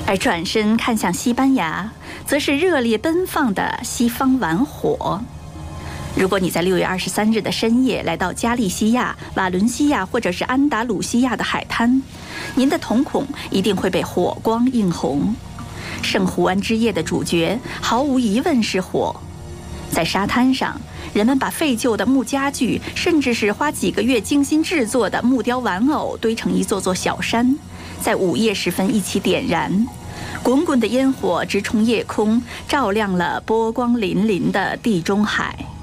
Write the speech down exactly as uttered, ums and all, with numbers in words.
而转身看向西班牙，则是热烈奔放的西方玩火。如果你在六月二十三日的深夜来到加利西亚、瓦伦西亚或者是安达鲁西亚的海滩，您的瞳孔一定会被火光映红。圣胡安之夜的主角毫无疑问是火。在沙滩上，人们把废旧的木家具，甚至是花几个月精心制作的木雕玩偶堆成一座座小山，在午夜时分一起点燃。滚滚的烟火直冲夜空，照亮了波光粼粼的地中海。